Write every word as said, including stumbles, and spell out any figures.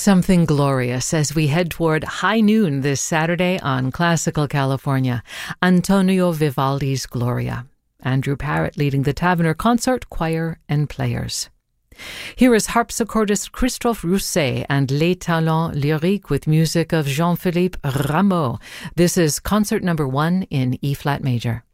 Something glorious as we head toward high noon this Saturday on Classical California. Antonio Vivaldi's Gloria. Andrew Parrott leading the Taverner Consort Choir and Players. Here is harpsichordist Christophe Rousset and Les Talents Lyriques with music of Jean-Philippe Rameau. This is concert number one in E-flat major.